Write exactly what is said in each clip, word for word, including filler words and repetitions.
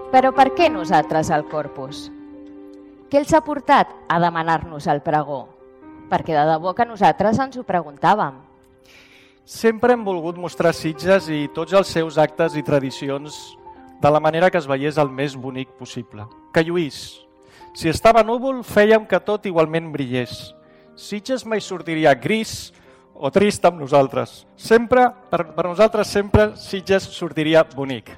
Però per què nosaltres al Corpus? Què els ha portat a demanar-nos el pregó? Perquè de debò que nosaltres ens ho preguntàvem. Sempre hem volgut mostrar Sitges i tots els seus actes i tradicions de la manera que es veiés el més bonic possible. Que lluís. Si estava núvol, fèiem que tot igualment brillés. Sitges mai sortiria gris o trist amb nosaltres. Sempre, per, per nosaltres sempre, Sitges sortiria bonic.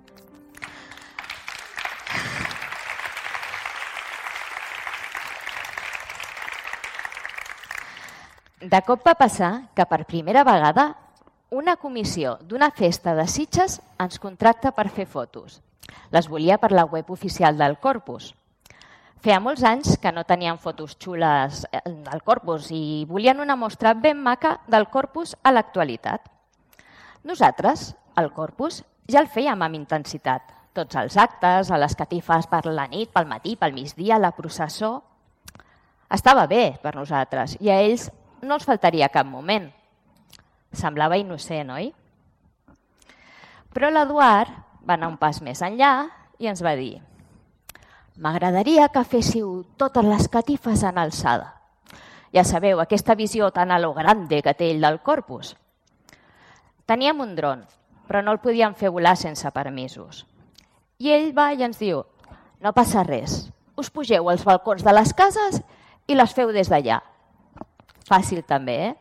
De cop va passar que per primera vegada una comissió d'una festa de Sitges ens contracta per fer fotos. Les volia per la web oficial del Corpus. Feia molts anys que no tenien fotos xules del Corpus i volien una mostra ben maca del Corpus a l'actualitat. Nosaltres, el Corpus, ja el fèiem amb intensitat. Tots els actes, a les catifes per la nit, pel matí, pel migdia, la processó. Estava bé per nosaltres i a ells no els faltaria cap moment. Semblava innocent, oi? Però l'Eduard va anar un pas més enllà i ens va dir: m'agradaria que féssiu totes les catifes en alçada. Ja sabeu, aquesta visió tan a lo grande que té ell del Corpus. Teníem un dron, però no el podíem fer volar sense permisos. I ell va i ens diu: no passa res, us pugeu als balcons de les cases i les feu des d'allà. Fàcil també, eh?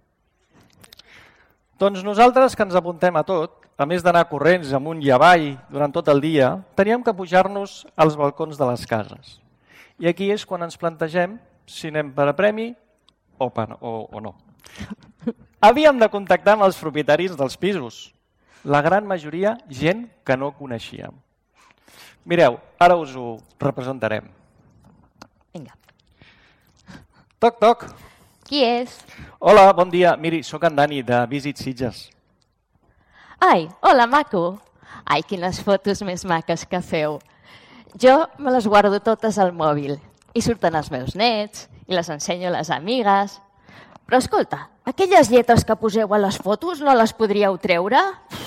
Doncs nosaltres que ens apuntem a tot, a més d'anar corrents amunt i avall durant tot el dia, teníem que pujar-nos als balcons de les cases. I aquí és quan ens plantegem si anem per a premi o, per, o, o no. Havíem de contactar amb els propietaris dels pisos. La gran majoria, gent que no coneixíem. Mireu, ara us ho representarem. Vinga. Toc, toc. Qui és? Hola, bon dia. Miri, sóc en Dani, de Visit Sitges. Ai, hola, maco. Ai, quines fotos més maques que feu. Jo me les guardo totes al mòbil. I surten els meus nets, i les ensenyo a les amigues. Però escolta, aquelles lletres que poseu a les fotos no les podríeu treure?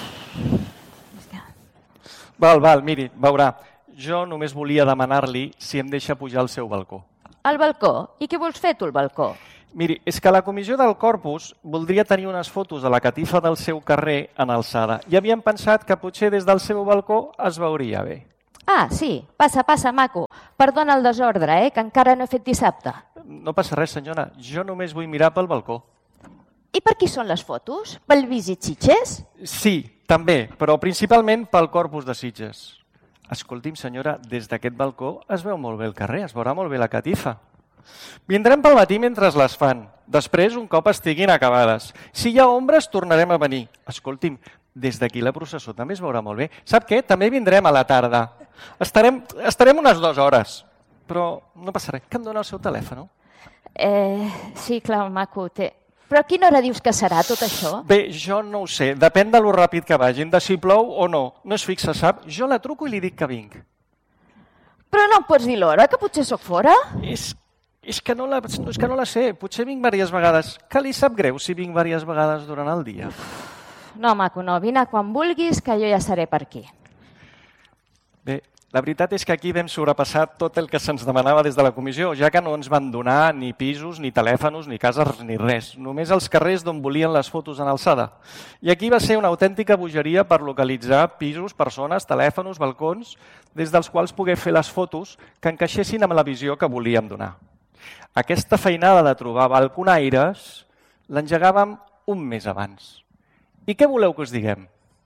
Val, val, miri, veurà. Jo només volia demanar-li si em deixa pujar al seu balcó. Al balcó? I què vols fer tu al balcó? Miri, és que la comissió del Corpus voldria tenir unes fotos de la catifa del seu carrer en alçada i havíem pensat que potser des del seu balcó es veuria bé. Ah, sí. Passa, passa, maco. Perdona el desordre, eh, que encara no he fet dissabte. No passa res, senyora. Jo només vull mirar pel balcó. I per qui són les fotos? Pel Visit Sitges? Sí, també, però principalment pel Corpus de Sitges. Escolti'm, senyora, des d'aquest balcó es veu molt bé el carrer, es veurà molt bé la catifa. Vindrem pel matí mentre les fan. Després, un cop estiguin acabades. Si hi ha ombres, tornarem a venir. Escolti'm, des d'aquí la processó també es veurà molt bé. Sap què? També vindrem a la tarda. Estarem, estarem unes dues hores. Però no passa res. Que em dona el seu telèfon? Eh, sí, clar, maco. Té... Però a quina hora dius que serà tot això? Bé, jo no ho sé. Depèn de lo ràpid que vagin, de si plou o no. No es fixa, sap? Jo la truco i li dic que vinc. Però no em pots dir l'hora, que potser sóc fora? És És que, no la, és que no la sé, potser vinc diverses vegades. Que li sap greu si vinc diverses vegades durant el dia? No, maco, no. Vine quan vulguis, que jo ja seré per aquí. Bé, la veritat és que aquí vam sobrepassar tot el que se'ns demanava des de la comissió, ja que no ens van donar ni pisos, ni telèfons, ni cases, ni res. Només els carrers d'on volien les fotos en alçada. I aquí va ser una autèntica bogeria per localitzar pisos, persones, telèfons, balcons, des dels quals poder fer les fotos que encaixessin amb la visió que volíem donar. Aquesta feinada de trobar balconaires l'engegàvem un mes abans. I què voleu que us diguem?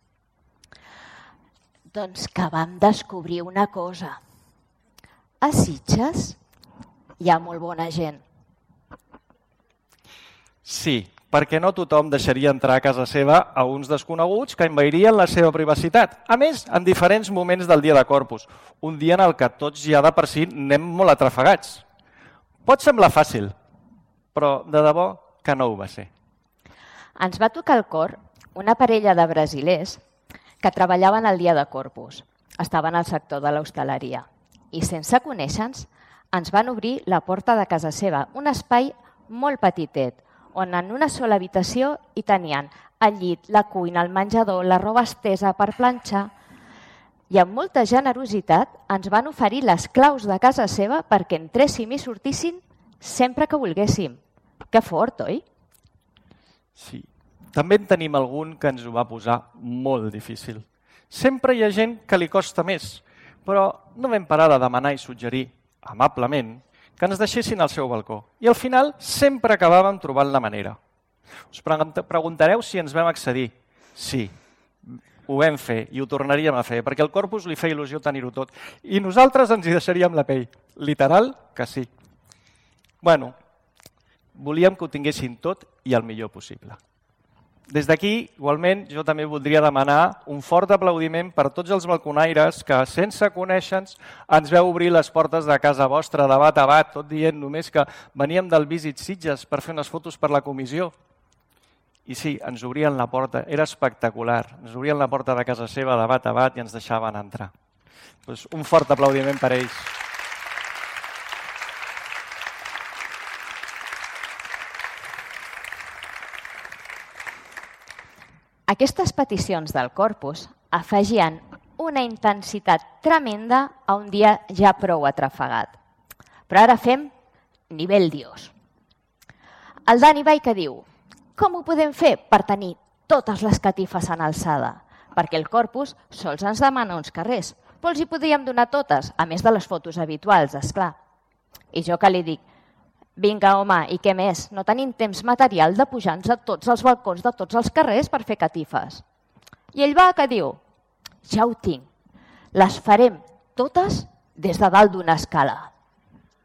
Doncs que vam descobrir una cosa. A Sitges hi ha molt bona gent. Sí, perquè no tothom deixaria entrar a casa seva a uns desconeguts que envairien la seva privacitat. A més, en diferents moments del dia de Corpus, un dia en el que tots ja de per si anem molt atrafegats. Pot semblar fàcil, però de debò que no ho va ser. Ens va tocar al cor una parella de brasilers que treballaven el dia de Corpus. Estaven al sector de l'hostaleria. I sense conèixer-nos, ens van obrir la porta de casa seva, un espai molt petitet, on en una sola habitació hi tenien el llit, la cuina, el menjador, la roba estesa per planxar. i amb molta generositat ens van oferir les claus de casa seva perquè entréssim i sortíssim sempre que volguéssim. Que fort, oi? Sí. També en tenim algun que ens ho va posar molt difícil. Sempre hi ha gent que li costa més, però no vam parar de demanar i suggerir, amablement, que ens deixessin al seu balcó. I al final sempre acabàvem trobant la manera. Us preguntareu si ens vam accedir. Sí, ho vam fer i ho tornaríem a fer, perquè al Corpus li feia il·lusió tenir-ho tot. I nosaltres ens hi deixaríem la pell. Literal que sí. Bueno, volíem que ho tinguessin tot i el millor possible. Des d'aquí, igualment, jo també voldria demanar un fort aplaudiment per tots els balconaires que, sense conèixer-nos, ens veu obrir les portes de casa vostra de bat a bat, tot dient només que veníem del Visit Sitges per fer unes fotos per la comissió. I sí, ens obrien la porta, era espectacular. Ens obrien la porta de casa seva de bat a bat i ens deixaven entrar. Doncs un fort aplaudiment per a ells. Aquestes peticions del Corpus afegien una intensitat tremenda a un dia ja prou atrafegat. Però ara fem nivell Dios. El Dani Baica diu: com ho podem fer per tenir totes les catifes en alçada? Perquè el Corpus sols ens demana uns carrers, però els hi podríem donar totes, a més de les fotos habituals, esclar. I jo que li dic: vinga, home, i què més? No tenim temps material de pujar-nos a tots els balcons de tots els carrers per fer catifes. I ell va que diu: ja ho tinc, les farem totes des de dalt d'una escala.